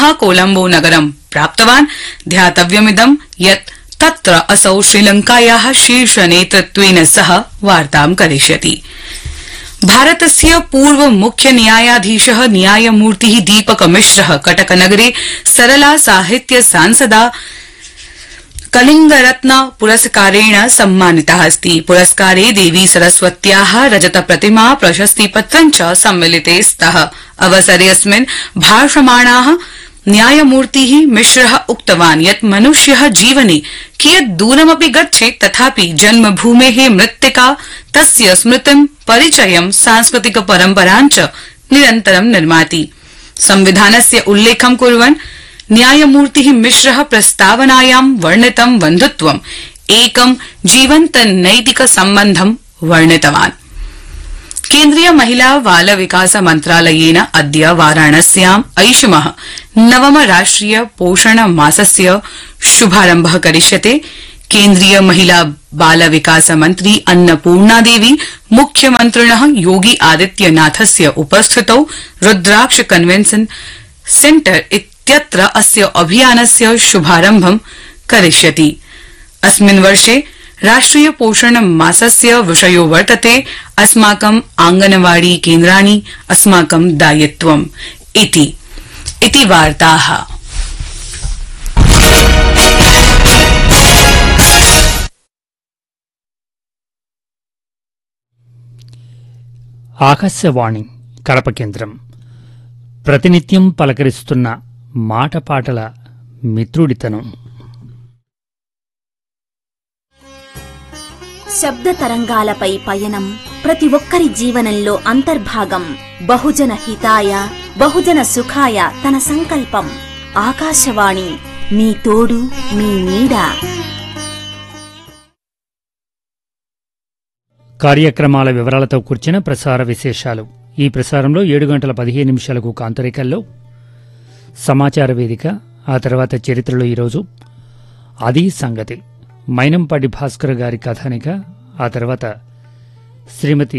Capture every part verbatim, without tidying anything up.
पुनः कोलंबो नगरं प्राप्तवान्। ध्यातव्यमिदं यत् तत्र असौ श्रीलंकायाः शीर्ष नेतृत्वेन सह वार्तां करिष्यति। भारतस्य पूर्व मुख्य न्यायाधीशः न्यायमूर्तिः दीपक मिश्रः कटकनगरे सरला साहित्य सांसदा कलिंगरत्न पुरस्कारेण सम्मानितः अस्ति। पुरस्कारे देवी सरस्वत्याः रजत प्रतिमा प्रशस्तिपत्रं च सम्मिलिते स्तः। अवसरेऽस्मिन् भाषमाणाः न्यायमूर्तिः मिश्रः उक्तवान् यत् मनुष्यः जीवने कियत् दूरमपि गच्छेत् तथापि जन्मभूमेः मृत्तिका तस्य स्मृतिं परिचयं सांस्कृतिक परम्परां च निरन्तरं निर्माति। संविधानस्य उल्लेखं कुर्वन् न्यायमूर्तिः मिश्रः प्रस्तावनायां वर्णितं बन्धुत्वम् एकं जीवन्त नैतिक सम्बन्धं वर्णितवान्। केन्द्रीय महिला बाल विकास मन्त्रालयेन अद्य वाराणस्याम् ऐषमः नवम राष्ट्रिय पोषण मासस्य शुभारम्भः करिष्यते। केन्द्रीय महिला बाल विकास मन्त्री अन्नपूर्णा देवी मुख्यमन्त्रिणः योगी आदित्यनाथस्य उपस्थितौ रुद्राक्ष कन्वेन्शन सेन्टर इत्यत्र अस्य अभियानस्य शुभारम्भं करिष्यति। अस्मिन् वर्षे राष्ट्रिय पोषण मासस्य विषयो वर्तते अस्माकं आंगनवाड़ी केन्द्राणि अस्माकं दायित्वम् इति इति वार्ताः। ఆకాశవాణి కడప కేంద్రం ప్రతినిత్యం పలకరిస్తున్న మాటపాటల మిత్రుడితనం. శబ్ద తరంగాలపై పయనం ప్రతి ఒక్కరి జీవనంలో అంతర్భాగం. బహుజన హితాయ బహుజన సుఖాయ తన సంకల్పం. ఆకాశవాణి మీ తోడు మీ నీడ. కార్యక్రమాల వివరాలతో కూర్చిన ప్రసార విశేషాలు. ఈ ప్రసారంలో ఏడు గంటల పదిహేను నిమిషాలకు కాంతరికల్లో సమాచార వేదిక, ఆ తర్వాత చరిత్రలో ఈరోజు అది సంగతి, మైనంపాటి భాస్కర్ గారి కథానిక, ఆ తర్వాత శ్రీమతి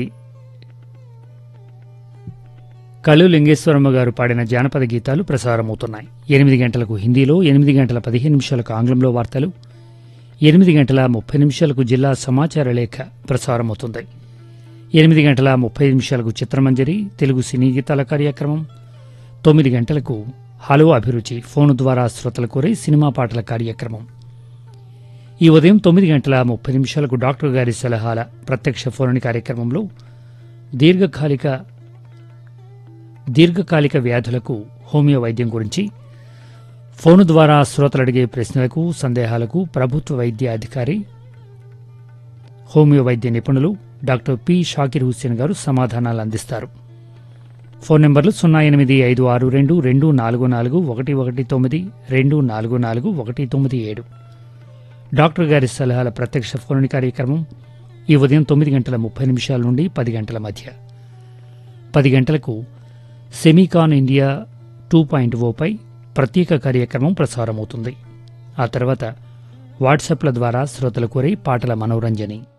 కళు లింగేశ్వరమ్మ గారు పాడిన జానపద గీతాలు ప్రసారమవుతున్నాయి. ఎనిమిది గంటలకు హిందీలో, ఎనిమిది గంటల పదిహేను నిమిషాలకు ఆంగ్లంలో వార్తలు, ఎనిమిది గంటల ముప్పై నిమిషాలకు జిల్లా సమాచార లేఖ ప్రసారమవుతుంది. ఎనిమిది గంటల ముప్పై నిమిషాలకు చిత్రమంజరి తెలుగు సినీ గీతాల కార్యక్రమం. తొమ్మిది గంటలకు హలో అభిరుచి ఫోను ద్వారా శ్రోతల కోరే సినిమా పాటల కార్యక్రమం. ఈ ఉదయం తొమ్మిది గంటల ముప్పై నిమిషాలకు డాక్టర్ గారి సలహాల ప్రత్యక్ష ఫోన్ కార్యక్రమంలో దీర్ఘకాలిక దీర్ఘకాలిక వ్యాధులకు హోమియో వైద్యం గురించి ఫోను ద్వారా శ్రోతలు అడిగే ప్రశ్నలకు సందేహాలకు ప్రభుత్వ వైద్య అధికారి హోమియో వైద్య నిపుణులు డాక్టర్ పి షాకిర్ హుస్సేన్ గారు సమాధానాలు అందిస్తారు. ఫోన్ నెంబర్లు సున్నా ఎనిమిది ఐదు ఆరు రెండు రెండు నాలుగు నాలుగు ఒకటి ఒకటి తొమ్మిది రెండు నాలుగు నాలుగు ఒకటి తొమ్మిది ఏడు. డాక్టర్ గారి సలహాల ప్రత్యక్ష ఫోన్ కార్యక్రమం ఈ ఉదయం తొమ్మిది గంటల ముప్పై నిమిషాల నుండి పది గంటల మధ్య. పది గంటలకు సెమీకాన్ ఇండియా టూ పాయింట్ ఓపై ప్రత్యేక కార్యక్రమం ప్రసారమవుతుంది. ఆ తర్వాత వాట్సాప్ల ద్వారా శ్రోతల కోరే పాటల మనోరంజని.